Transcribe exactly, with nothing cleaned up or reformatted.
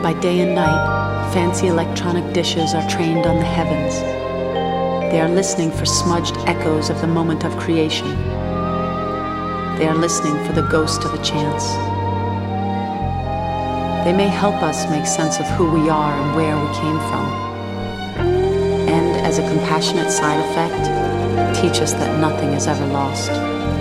By day and night, fancy electronic dishes are trained on the heavens. They are listening for smudged echoes of the moment of creation. They are listening for the ghost of a chance. They may help us make sense of who we are and where we came from. And as a compassionate side effect, teach us that nothing is ever lost.